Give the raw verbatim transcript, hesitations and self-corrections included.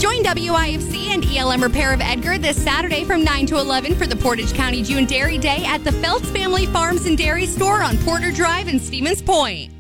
Join W I F C and E L M Repair of Edgar this Saturday from nine to eleven for the Portage County June Dairy Day at the Feltz Family Farms and Dairy Store on Porter Drive in Stevens Point.